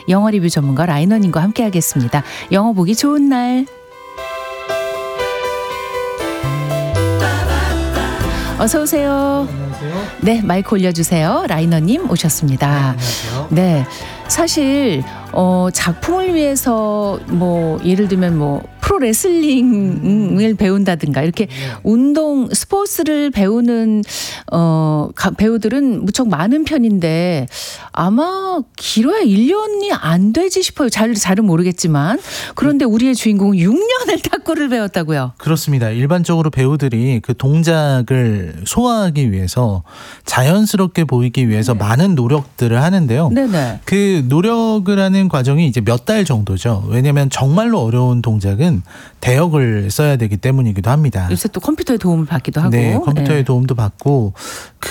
영어 리뷰 전문가 라이너님과 함께 하겠습니다. 영어 보기 좋은 날. 어서 오세요. 안녕하세요. 네, 마이크 올려주세요. 라이너님 오셨습니다. 안녕하세요. 네, 사실 작품을 위해서 뭐 예를 들면 뭐 프로레슬링을 배운다든가 이렇게 운동 스포츠를 배우는 배우들은 무척 많은 편인데 아마 길어야 1년이 안 되지 싶어요. 잘은 모르겠지만. 그런데 우리의 주인공은 6년을 탁구를 배웠다고요. 그렇습니다. 일반적으로 배우들이 그 동작을 소화하기 위해서 자연스럽게 보이기 위해서 많은 노력들을 하는데요. 네네. 그 노력을 하는 과정이 이제 몇 달 정도죠. 왜냐하면 정말로 어려운 동작은 대역을 써야 되기 때문이기도 합니다. 요새 또 컴퓨터의 도움을 받기도 하고. 네, 컴퓨터의 도움도 받고